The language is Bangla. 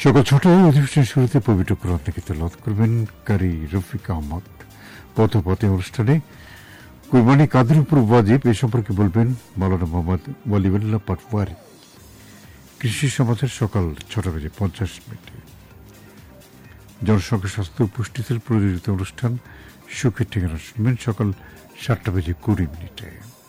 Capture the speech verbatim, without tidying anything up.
সকাল ছটায় অধিবেশন শুরুতে পবিত্র কোরআন থেকে তেলাওয়াত করবেন কারি রফিক আহমদ। পথে পথে অনুষ্ঠানে কুরবানি কাদের উপর ওয়াজিব এ সম্পর্কে বলবেন মাওলানা মোহাম্মদ ওয়ালিউল্লাহ পাটওয়ারি। কৃষি সমাজের সকাল ছটা বেজে পঞ্চাশ মিনিটে জনসংখ্যা স্বাস্থ্য ও পুষ্টিতে প্রযোজিত অনুষ্ঠান সুখের ঠিকানা শুনবেন সকাল সাতটা বেজে কুড়ি মিনিটে।